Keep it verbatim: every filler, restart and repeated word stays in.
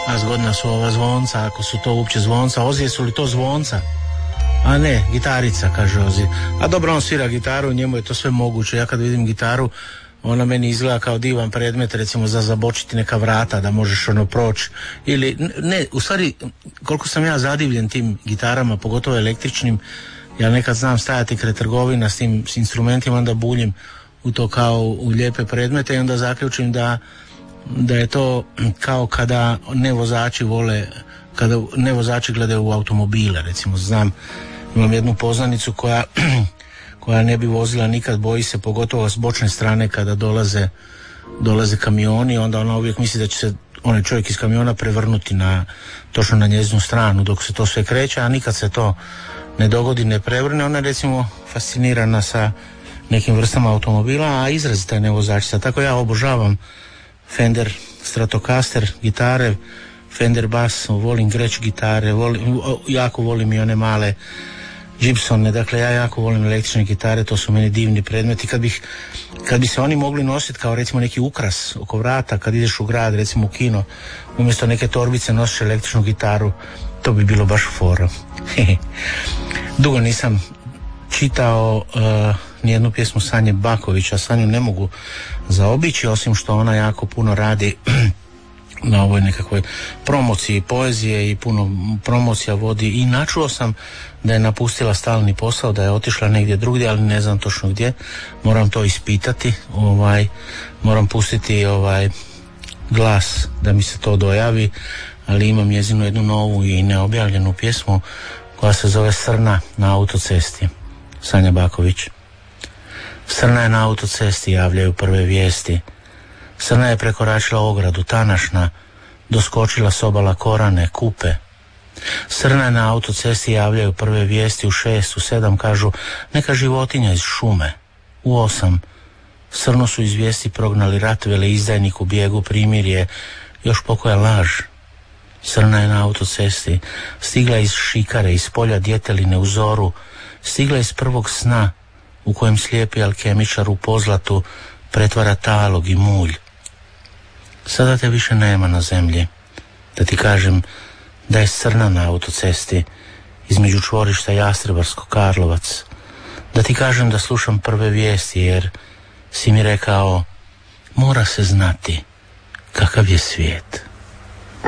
A zgodna su ova zvonca, ako su to uopće zvonca. Ozije, su li to zvonca? A ne, gitarica, kaže Ozi. A dobro, on svira gitaru, njemu je to sve moguće. Ja kad vidim gitaru, ona meni izgleda kao divan predmet, recimo za zabočiti neka vrata, da možeš ono proći. Ili, ne, u stvari, koliko sam ja zadivljen tim gitarama, pogotovo električnim, ja nekad znam stajati kraj trgovina s tim s instrumentima, onda buljim u to kao u lijepe predmete i onda zaključim da, da je to kao kada ne vozači vole, kada ne vozači gledaju u automobile, recimo znam, imam jednu poznanicu koja koja ne bi vozila nikad, boji se pogotovo s bočne strane kada dolaze dolaze kamioni, onda ona uvijek misli da će se onaj čovjek iz kamiona prevrnuti na, točno na njezinu stranu dok se to sve kreće, a nikad se to ne dogodi, ne prevrne. Ona je recimo fascinirana sa nekim vrstama automobila, a izrazita je nevozačica. Tako ja obožavam Fender Stratocaster gitare, Fender Bass, volim Gretsch gitare, volim, jako volim i one male Gibsone, dakle ja jako volim električne gitare, to su meni divni predmeti. Kad bih, kad bi se oni mogli nositi kao recimo neki ukras oko vrata, kad ideš u grad, recimo u kino, umjesto neke torbice nosiš električnu gitaru, to bi bilo baš fora. Dugo nisam čitao uh, nijednu pjesmu Sanje Bakovića, Sanju ne mogu zaobići, osim što ona jako puno radi na ovoj nekakvoj promociji poezije i puno promocija vodi, i načuo sam da je napustila stalni posao, da je otišla negdje drugdje, ali ne znam točno gdje, moram to ispitati, ovaj, moram pustiti ovaj glas da mi se to dojavi, ali imam njezinu jednu novu i neobjavljenu pjesmu koja se zove Srna na autocesti. Sanja Baković. Srna je na autocesti, javljaju prve vijesti. Srna je prekoračila ogradu, tanašna, doskočila s obala Korane, Kupe. Srna je na autocesti, javljaju prve vijesti, u šest, u sedam kažu neka životinja iz šume. U osam Srnu su iz vijesti prognali rat, veleizdajnik u bijegu, primirje, još pokoja laž. Srna je na autocesti, stigla iz šikare, iz polja djeteline u zoru, stigla iz prvog sna u kojem slijepi alkemičar u pozlatu pretvara talog i mulj. Sada te više nema na zemlji, da ti kažem da je Srna na autocesti između čvorišta Jastrebarsko Karlovac, da ti kažem da slušam prve vijesti jer si mi rekao mora se znati kakav je svijet.